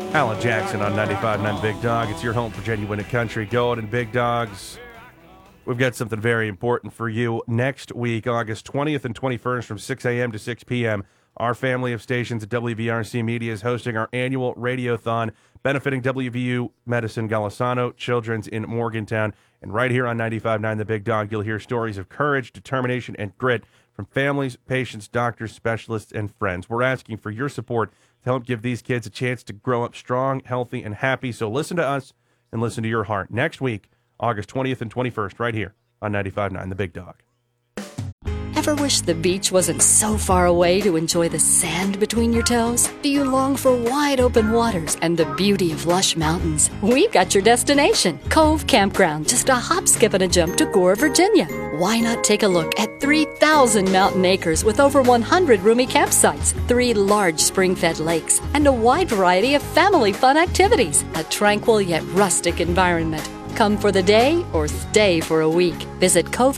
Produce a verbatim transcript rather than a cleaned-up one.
Alan Jackson on ninety-five point nine Big Dog. It's your home for genuine country. Going and Big Dogs. We've got something very important for you next week, August twentieth and twenty-first from six a.m. to six p.m. Our family of stations at W V R C Media is hosting our annual Radiothon, benefiting W V U Medicine Golisano Children's in Morgantown. And right here on ninety-five point nine The Big Dog, you'll hear stories of courage, determination, and grit from families, patients, doctors, specialists, and friends. We're asking for your support to help give these kids a chance to grow up strong, healthy, and happy. So listen to us and listen to your heart. Next week, August twentieth and twenty-first, right here on ninety-five point nine The Big Dog. Ever wish the beach wasn't so far away to enjoy the sand between your toes? Do you long for wide open waters and the beauty of lush mountains? We've got your destination, Cove Campground, just a hop, skip, and a jump to Gore, Virginia. Why not take a look at three thousand mountain acres with over one hundred roomy campsites, three large spring-fed lakes, and a wide variety of family fun activities? A tranquil yet rustic environment. Come for the day or stay for a week. Visit Cove